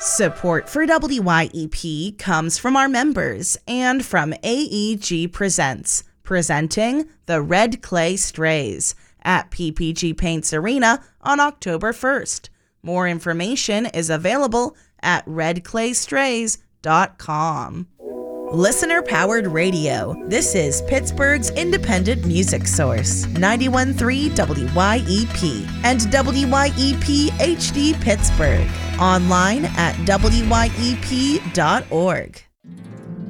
Support for WYEP comes from our members and from AEG Presents, presenting the Red Clay Strays at PPG Paints Arena on October 1st. More information is available at redclaystrays.com. Listener-powered radio. This is Pittsburgh's independent music source, 91.3 WYEP and WYEP HD Pittsburgh. Online at WYEP.org.